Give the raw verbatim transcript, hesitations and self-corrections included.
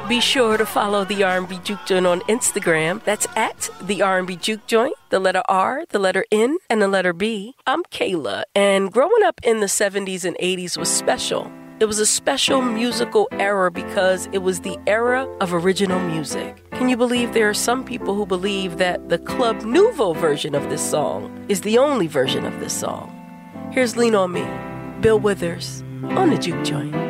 Be sure to follow the R and B Juke Joint on Instagram. That's at the R and B Juke Joint, the letter R, the letter N, and the letter B. I'm Kayla, and growing up in the seventies and eighties was special. It was a special musical era because it was the era of original music. Can you believe there are some people who believe that the Club Nouveau version of this song is the only version of this song? Here's Lean On Me, Bill Withers on the Juke Joint.